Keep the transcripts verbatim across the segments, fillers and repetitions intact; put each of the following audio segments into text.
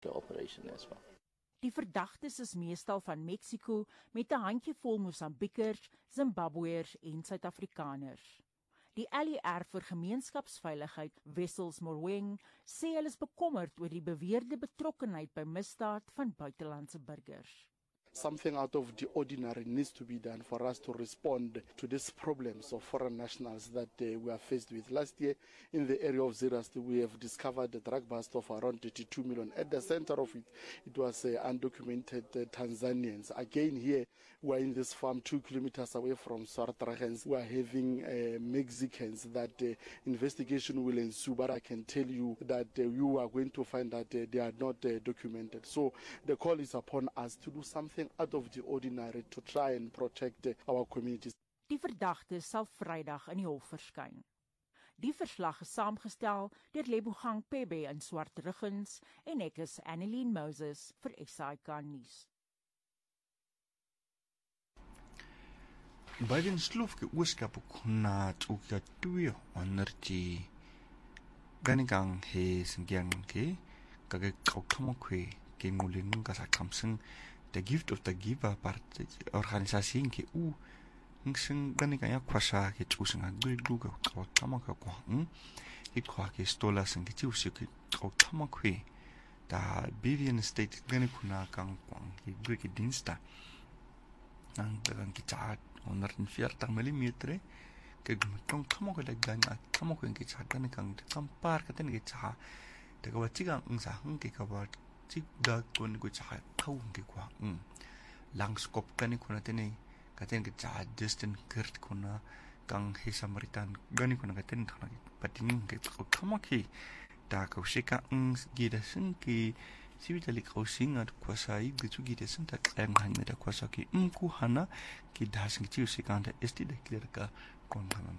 the operation as well. Die verdagtes is meestal van Mexico met 'n handjievol Mosambiekers, Zimbabweërs en Suid-Afrikaners. Die L E R vir gemeenskapsveiligheid, Wessels Morweng, sê hulle is bekommerd oor die beweerde betrokkenheid by misdaad van buitelandse burgers. Something out of the ordinary needs to be done for us to respond to these problems of foreign nationals that uh, we are faced with. Last year, in the area of Zeerust, we have discovered a drug bust of around thirty-two million. At the center of it, it was uh, undocumented uh, Tanzanians. Again, here, we are in this farm two kilometers away from Swartragens. We are having uh, Mexicans that uh, investigation will ensue, but I can tell you that uh, you are going to find that uh, they are not uh, documented. So the call is upon us to do something out of the ordinary to try and protect uh, our communities. Die verdagte sal Vrydag in die hof verskyn. Die verslag is saamgestel deur Lebogang Pebe in Swartruggens en ek is Annelien Moses vir S A I K nuus. By den slofke oorskap kuna tsuka tuyo onerti ganigang he singyang ke kage kaukamo kwe ke nguling ka sakamsing the gift of the giver part organisasi ke u ngsing ganigang ya kwasa ke tsusing agri duga kaukamo ka kwa ke kwa ke stola sing ke tsusi ke kaukamo kwe da Bivian State ganikuna kang kwang ke gri diensta ang dagang kita honderdveertig millimeter ke gumtong kamo ko dagdan at kamo ko ngi chata ni kang kampar ka tin gi cha de ko chiga ngsa hung ke ka ba chig da ko ni ko cha khau ngi kwa um lang skop ka ni ko na tin ka tin gi cha distant kert ko na kang he samaritan gani ko na ka tin thana pating ngi kamo ki da ko shika ng gi da sing ki Sibitali kausing at kwasai gitu gide senta kayang hanya da kwasaki mku hana ki dasing tiu sikanda esti da clear ka kontanan.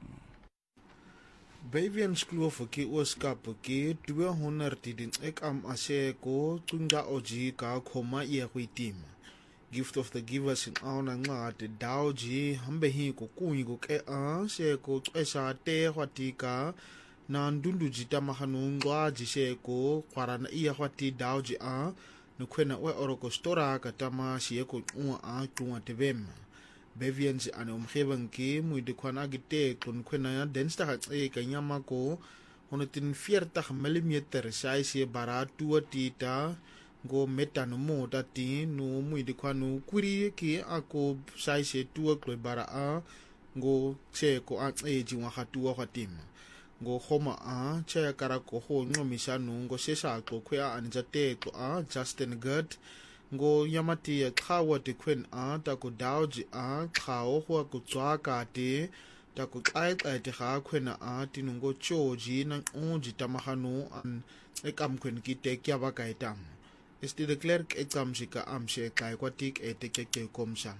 Bavian skloof ki ooskap ki tweehonderd din ek am ase ko tunga oji ka khoma ia kwitim. Gift of the givers in auna nga te dauji hambe hi ko kunyi ko ke a se ko esa te hwatika na ndundu jita mahanungwa jise ko kwarana iya hwati dauji a nukwena we oroko stora katama siye ko unwa a tunwa tevema. Bevians ane omgeving ki muide kwana agite kon kwena ya densta hat e kanyama ko honderdveertig millimeter size bara tua tita go metano mo tati no muide kwanu kuri ki ako size tua klo bara a go che ko a e jiwa hatua hatima. Go homa a chaya karako ho ngomisa nungo sesa ko kwea anjate ko a Justin Good go yamati ya kawa te kwen a ta ko dauji a kao ho ko tswaka te ta ko kai kai te ha kwen a tinungo choji na onji tamahanu an ekam kwen ki te kya ba kai tam esti de klerk ekam sika amse kai kwatik ete ke komsam.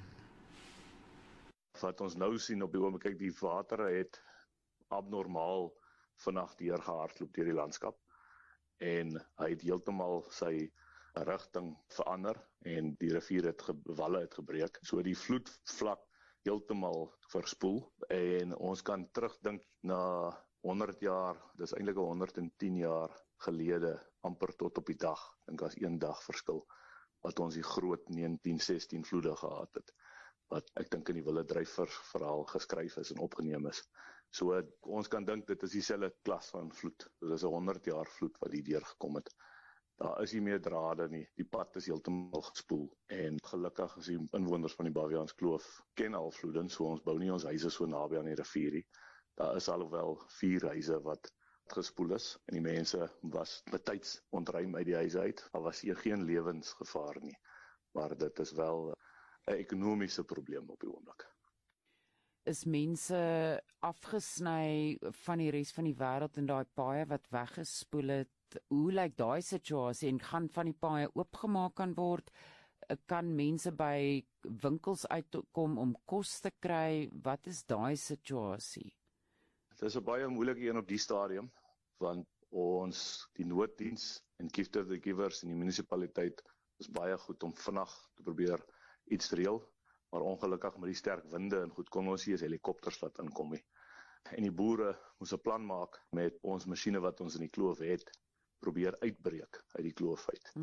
Wat ons nou sien op die oomblik, kyk die water het abnormaal vannacht hier gehardloop deur die landskap en hy het heeltemal sy rigting verander en die rivier het gewalle het gebreek, so die vloedvlak heeltemal verspoel en ons kan terugdink na honderd jaar, dis eintlik honderd en tien jaar gelede, amper tot op die dag, dink as een dag verskil, wat ons die groot negentien sestien vloede gehad het, wat ek dink in die Wille Dryver verhaal geskryf is en opgeneem is. So ons kan dink dit is dieselfde klas van vloed. Dit is 'n honderd jaar vloed wat hier deurgekom het. Daar is nie meer drade nie. Die pad is heeltemal gespoel en gelukkig is die inwoners van die Baviaans Kloof ken al vloede, so ons bou nie ons huise so naby aan die rivier nie. Daar is alhoewel vier huise wat gespoel is en die mense was betyds ontruim uit die huise uit. Daar was hier geen lewensgevaar nie, maar dit is wel 'n ekonomiese probleem op die oomblik. Is mense afgesny van die res van die wêreld en daai paaie wat weggespoel het, hoe lyk daai situasie en gaan van die paaie oopgemaak kan word? Kan mense by winkels uitkom om kos te kry? Wat is daai situasie? Dit is 'n baie moeilike een op die stadium, want ons, die nooddiens en Gift of the Givers in die munisipaliteit is baie goed om vinnig te probeer iets reël, maar ongelukkig met die sterk winde en goed kon ons hier helikopters wat inkom nie. En die boere moes 'n plan maak met ons masjiene wat ons in die kloof het, probeer uitbreek uit die kloof uit.